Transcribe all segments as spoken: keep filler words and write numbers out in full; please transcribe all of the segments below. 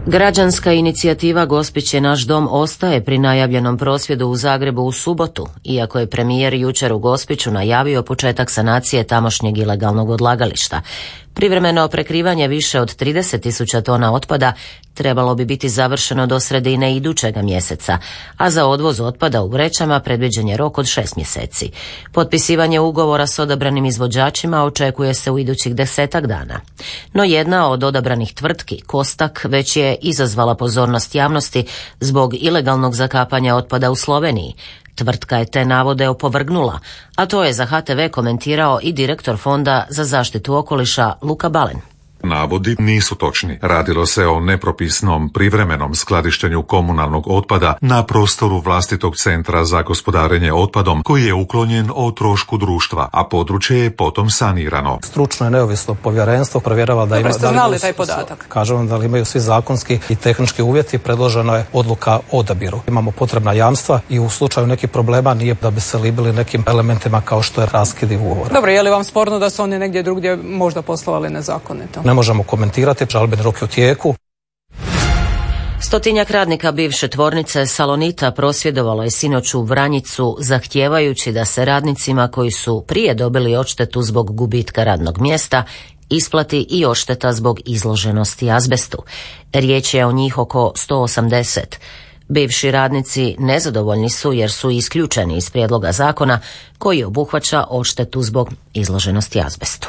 Građanska inicijativa Gospić je naš dom ostaje pri najavljenom prosvjedu u Zagrebu u subotu, iako je premijer jučer u Gospiću najavio početak sanacije tamošnjeg ilegalnog odlagališta. Privremeno prekrivanje više od trideset tisuća tona otpada trebalo bi biti završeno do sredine idućega mjeseca, a za odvoz otpada u vrećama predviđen je rok od šest mjeseci. Potpisivanje ugovora s odabranim izvođačima očekuje se u idućih desetak dana. No jedna od odabranih tvrtki, Kostak, već je izazvala pozornost javnosti zbog ilegalnog zakapanja otpada u Sloveniji. Tvrtka je te navode opovrgnula, a to je za H T V komentirao i direktor Fonda za zaštitu okoliša Luka Balen. Navodi nisu točni. Radilo se o nepropisnom privremenom skladištenju komunalnog otpada na prostoru vlastitog centra za gospodarenje otpadom koji je uklonjen o trošku društva, a područje je potom sanirano. Stručno i neovisno povjerenstvo provjerava da ima... Dobro, ste znali taj podatak? Kažem da li imaju svi zakonski i tehnički uvjeti, predloženo je odluka o odabiru. Imamo potrebna jamstva i u slučaju nekih problema nije da bi se libili nekim elementima kao što je raskidi ugovora. Dobro, je li vam sporno da su oni negdje drugdje možda poslovali nezakonito? Ne možemo komentirati, žalbeni rok je u tijeku. Stotinjak radnika bivše tvornice Salonita prosvjedovalo je sinoć u Vranjicu zahtijevajući da se radnicima koji su prije dobili odštetu zbog gubitka radnog mjesta isplati i odšteta zbog izloženosti azbestu. Riječ je o njih oko sto osamdeset. Bivši radnici nezadovoljni su jer su isključeni iz prijedloga zakona koji obuhvaća odštetu zbog izloženosti azbestu.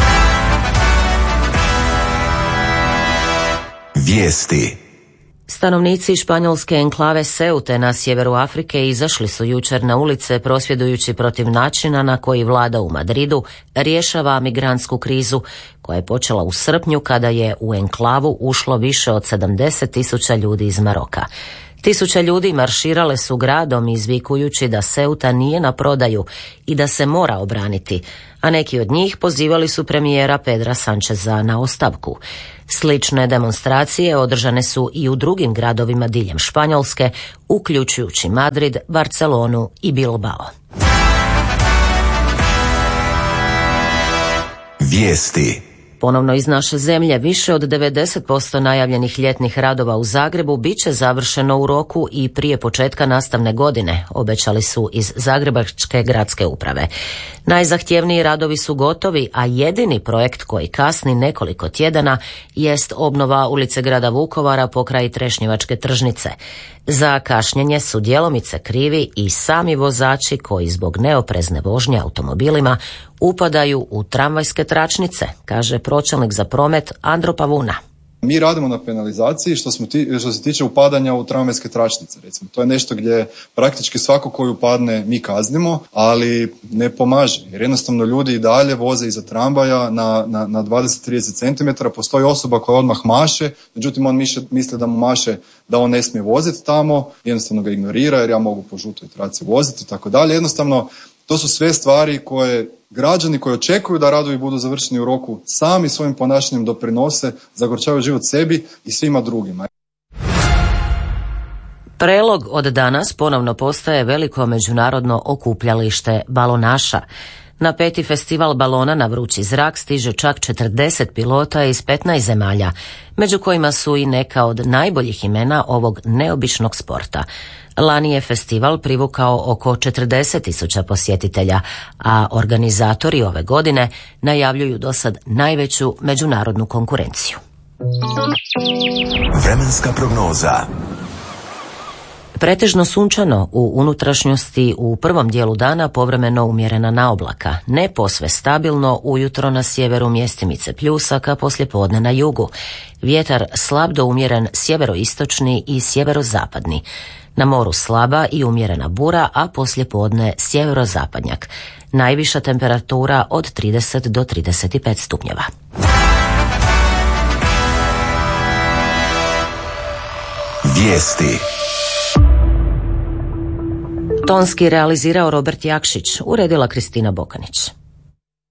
Vijesti. Stanovnici španjolske enklave Seute na sjeveru Afrike izašli su jučer na ulice prosvjedujući protiv načina na koji vlada u Madridu rješava migrantsku krizu koja je počela u srpnju kada je u enklavu ušlo više od sedamdeset tisuća ljudi iz Maroka. Tisuće ljudi marširale su gradom izvikujući da Ceuta nije na prodaju i da se mora obraniti, a neki od njih pozivali su premijera Pedra Sancheza na ostavku. Slične demonstracije održane su i u drugim gradovima diljem Španjolske, uključujući Madrid, Barcelonu i Bilbao. Vijesti. Ponovno iz naše zemlje, više od devedeset posto najavljenih ljetnih radova u Zagrebu bit će završeno u roku i prije početka nastavne godine, obećali su iz Zagrebačke gradske uprave. Najzahtjevniji radovi su gotovi, a jedini projekt koji kasni nekoliko tjedana jest obnova ulice grada Vukovara pokraj Trešnjevačke tržnice. Za kašnjenje su djelomice krivi i sami vozači koji zbog neoprezne vožnje automobilima upadaju u tramvajske tračnice, kaže pročelnik za promet Andro Pavuna. Mi radimo na penalizaciji što, smo ti, što se tiče upadanja u tramvajske tračnice. Recimo. To je nešto gdje praktički svako koji upadne mi kaznimo, ali ne pomaže. Jer jednostavno ljudi i dalje voze iza tramvaja na, na, na dvadeset do trideset centimetara. Postoji osoba koja odmah maše, međutim on misli da mu maše da on ne smije voziti tamo, jednostavno ga ignorira jer ja mogu po žutoj traci voziti i tako dalje. Jednostavno to su sve stvari koje građani koji očekuju da radovi budu završeni u roku sami svojim ponašanjem doprinose, zagorčavaju život sebi i svima drugima. Prelog od danas ponovno postaje veliko međunarodno okupljalište balonaša. Na peti festival balona na vrući zrak stiže čak četrdeset pilota iz petnaest zemalja, među kojima su i neka od najboljih imena ovog neobičnog sporta. Lani je festival privukao oko četrdeset tisuća posjetitelja, a organizatori ove godine najavljuju dosad najveću međunarodnu konkurenciju. Vremenska prognoza. Pretežno sunčano u unutrašnjosti, u prvom dijelu dana povremeno umjerena naoblaka, ne posve stabilno ujutro na sjeveru mjestimice pljusaka, poslijepodne na jugu. Vjetar slab do umjeren sjeveroistočni i sjeverozapadni. Na moru slaba i umjerena bura, a poslijepodne sjeverozapadnjak. Najviša temperatura od trideset do trideset pet stupnjeva. Vijesti. Tonski realizirao Robert Jakšić, uredila Kristina Bokanić.